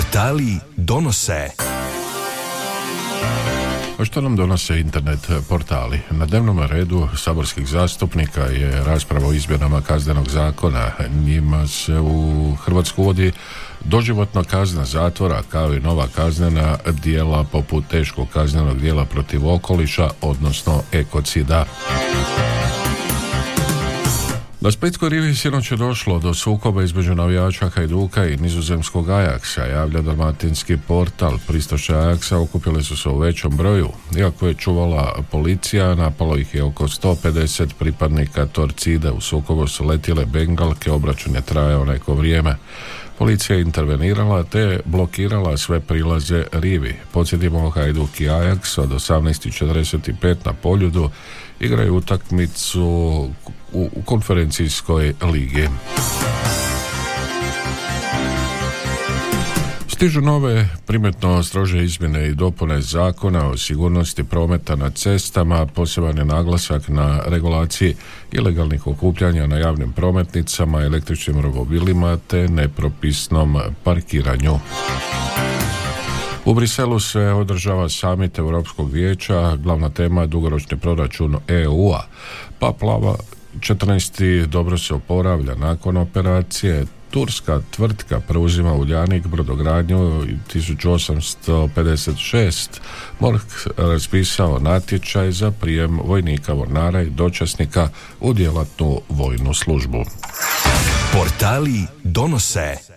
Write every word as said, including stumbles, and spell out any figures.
Portali donose. A što nam donose internet portali? Na dnevnom redu saborskih zastupnika je rasprava o izmjenama kaznenog zakona. Njima se u Hrvatsku uvodi doživotna kazna zatvora, kao i nova kaznena djela poput teškog kaznenog djela protiv okoliša, odnosno ekocida. Na Splitskoj rivi sinoć je došlo do sukoba između navijača Hajduka i nizozemskog Ajaksa, javlja dalmatinski portal. Pristaše Ajaksa okupili su se u većem broju. Iako je čuvala policija, napalo ih je oko sto pedeset pripadnika Torcide. U sukobu su letjele bengalke, obračun je trajao neko vrijeme. Policija je intervenirala te blokirala sve prilaze rivi. Podsjetimo, Hajduk i Ajax od osamnaest četrdeset pet na Poljudu igraju utakmicu u, u konferencijskoj ligi. Stižu nove, primjetno strože izmjene i dopune zakona o sigurnosti prometa na cestama, poseban je naglasak na regulaciji ilegalnih okupljanja na javnim prometnicama, električnim romobilima te nepropisnom parkiranju. U Briselu se održava samit Europskog vijeća, glavna tema je dugoročni proračun E U-a, pa plava četrnaesti dobro se oporavlja nakon operacije. Turska tvrtka preuzima Uljanik brodogradnju tisuću osamsto pedeset šest. MORH raspisao natječaj za prijem vojnika, mornara i dočasnika u djelatnu vojnu službu. Portali donose.